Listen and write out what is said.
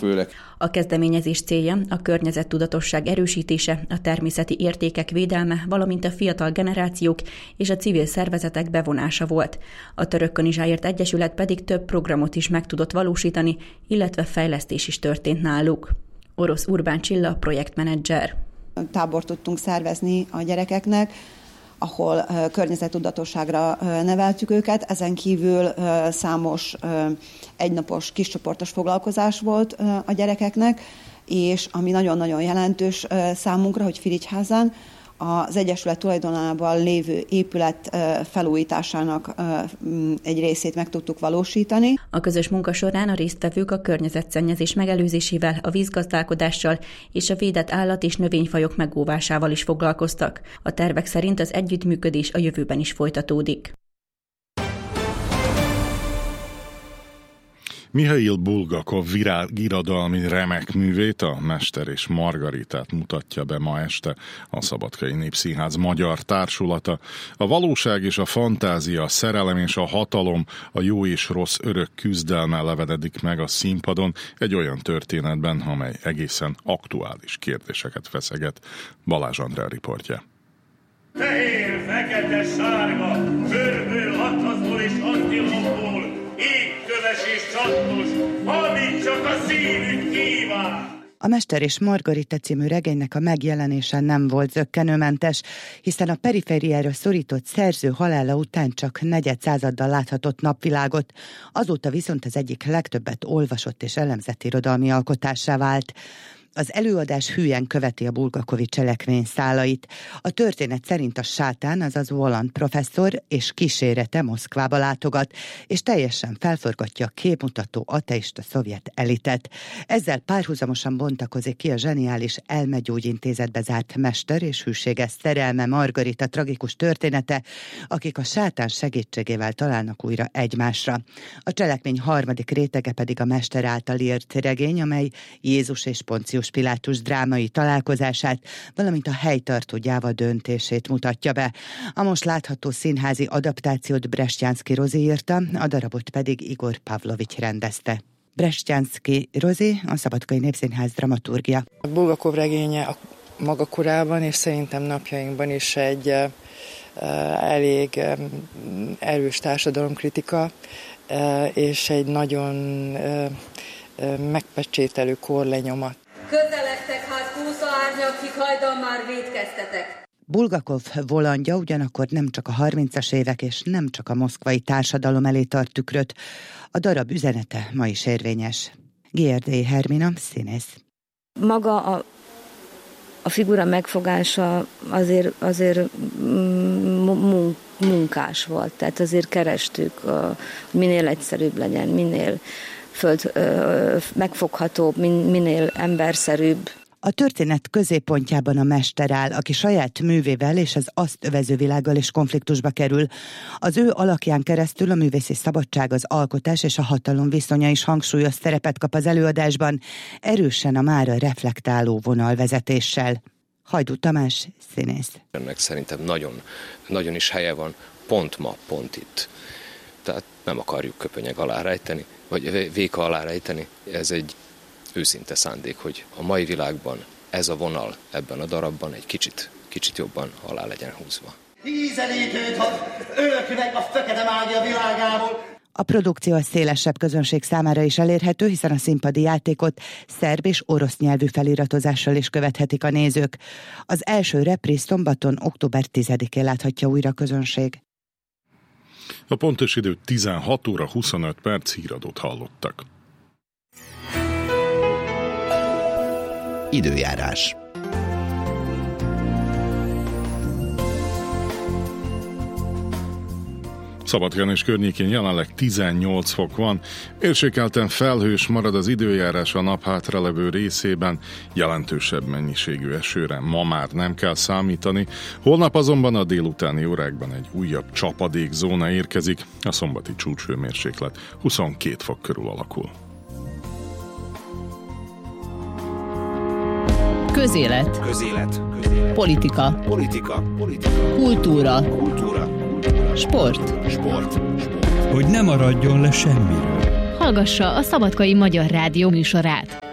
főleg. A kezdeményezés célja a környezettudatosság erősítése, a természeti értékek védelme, valamint a fiatal generációk és a civil szervezetek bevonása volt. A Török Kanizsáért Egyesület pedig több programot is meg tudott valósítani, illetve fejlesztés is történt náluk. Orosz Urbán Csilla, projektmenedzser. Tábort tudtunk szervezni a gyerekeknek, ahol környezettudatosságra neveltük őket. Ezen kívül számos egynapos kiscsoportos foglalkozás volt a gyerekeknek, és ami nagyon-nagyon jelentős számunkra, hogy Firigyházán az Egyesület tulajdonában lévő épület felújításának egy részét meg tudtuk valósítani. A közös munka során a résztvevők a környezetszennyezés megelőzésével, a vízgazdálkodással és a védett állat- és növényfajok megóvásával is foglalkoztak. A tervek szerint az együttműködés a jövőben is folytatódik. Mihail Bulgakov irodalmi remek művét, a Mester és Margaritát mutatja be ma este a Szabadkai Népszínház magyar társulata. A valóság és a fantázia, a szerelem és a hatalom, a jó és rossz örök küzdelme levededik meg a színpadon egy olyan történetben, amely egészen aktuális kérdéseket feszeget. Balázs Andrea riportja. Fehér, fekete, sárga, förből, atlaszból és antilopból, égköves és csattos, amit csak a szívük kíván. A Mester és Margarita című regénynek a megjelenése nem volt zökkenőmentes, hiszen a perifériára szorított szerző halála után csak negyedszázaddal láthatott napvilágot, azóta viszont az egyik legtöbbet olvasott és elemzett irodalmi alkotássá vált. Az előadás hülyen követi a Bulgakovi cselekmény szálait. A történet szerint a sátán, azaz Voland professzor és kísérete Moszkvába látogat, és teljesen felforgatja a képmutató ateista szovjet elitet. Ezzel párhuzamosan bontakozik ki a zseniális elmegyógyintézetbe zárt mester és hűséges szerelme Margarita tragikus története, akik a sátán segítségével találnak újra egymásra. A cselekmény harmadik rétege pedig a mester által írt regény, amely Jézus és Poncius Pilátus drámai találkozását, valamint a helytartó gyáva döntését mutatja be. A most látható színházi adaptációt Brestjánszky Rozi írta, a darabot pedig Igor Pavlovics rendezte. Brestjánszky Rozi, a Szabadkai Népszínház dramaturgia. A Bulgakov regénye a maga korában és szerintem napjainkban is egy elég erős társadalomkritika, és egy nagyon megpecsételő korlenyomat. Közeledtek hát kúszóárnyakig, hajdan már vétkeztetek. Bulgakov Volandja ugyanakkor nem csak a 30-as évek és nem csak a moszkvai társadalom elé tart tükröt, a darab üzenete ma is érvényes. Gérdei Hermina, színész. Maga a figura megfogása azért munkás volt, tehát azért kerestük, hogy minél egyszerűbb legyen, minél megfoghatóbb, minél emberszerűbb. A történet középpontjában a mester áll, aki saját művével és az azt övező világgal is konfliktusba kerül. Az ő alakján keresztül a művészi szabadság, az alkotás és a hatalom viszonya is hangsúlyos szerepet kap az előadásban, erősen a mára reflektáló vonalvezetéssel. Hajdú Tamás, színész. Ennek szerintem nagyon is helye van, pont ma, pont itt. Tehát nem akarjuk köpönyeg alá rejteni, vagy véka alá rejteni. Ez egy őszinte szándék, hogy a mai világban ez a vonal ebben a darabban egy kicsit jobban alá legyen húzva. Ízelítőt ad, ölök meg a fekete mágia világából. A produkció a szélesebb közönség számára is elérhető, hiszen a színpadi játékot szerb és orosz nyelvű feliratozással is követhetik a nézők. Az első repríz szombaton, október 10-én láthatja újra a közönség. A pontos idő 16 óra 25 perc, híradót hallottak. Időjárás. Szabadkán és környékén jelenleg 18 fok van, mérsékelten felhős marad az időjárás a nap hátralevő részében, jelentősebb mennyiségű esőre ma már nem kell számítani, holnap azonban a délutáni órákban egy újabb csapadékzóna érkezik, a szombati csúcshőmérséklet 22 fok körül alakul. Közélet. Politika. Kultúra. Sport. Hogy ne maradjon le semmiről. Hallgassa a Szabadkai Magyar Rádió műsorát.